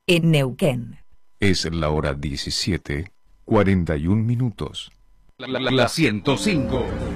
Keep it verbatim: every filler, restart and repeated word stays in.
en Neuquén. Es la hora diecisiete, cuarenta y un minutos. La, la, la ciento cinco.